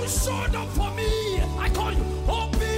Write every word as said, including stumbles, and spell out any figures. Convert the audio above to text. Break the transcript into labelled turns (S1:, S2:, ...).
S1: showed up for me. I call you. Oh